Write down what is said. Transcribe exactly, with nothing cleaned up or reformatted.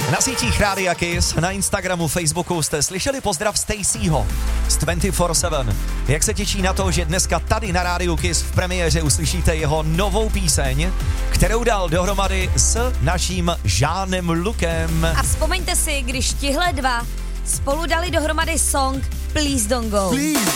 Na sítích Rádia Kiss, na Instagramu, Facebooku jste slyšeli pozdrav Staceyho z dvacet čtyři sedm. Jak se těší na to, že dneska tady na Rádiu Kiss v premiéře uslyšíte jeho novou píseň, kterou dal dohromady s naším Žánem Lukem. A vzpomeňte si, když tihle dva spolu dali dohromady song Please Don't Go. Please